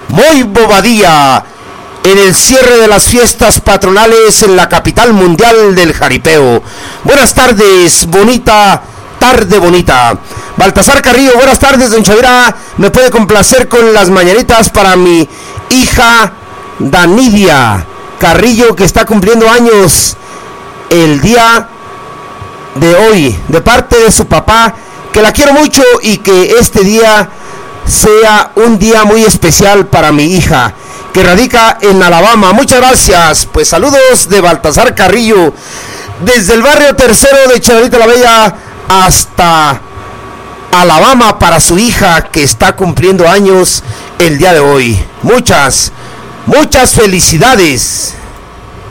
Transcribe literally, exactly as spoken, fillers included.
muy bobadilla en el cierre de las fiestas patronales en la capital mundial del jaripeo. Buenas tardes, bonita tarde bonita. Baltasar Carrillo, buenas tardes, don Chavira. Me puede complacer con las mañanitas para mi hija Danidia Carrillo, que está cumpliendo años el día de hoy, de parte de su papá, que la quiero mucho y que este día sea un día muy especial para mi hija, que radica en Alabama. Muchas gracias. Pues saludos de Baltasar Carrillo, desde el barrio tercero de Chavarita la Bella hasta Alabama, para su hija que está cumpliendo años el día de hoy. Muchas, muchas felicidades.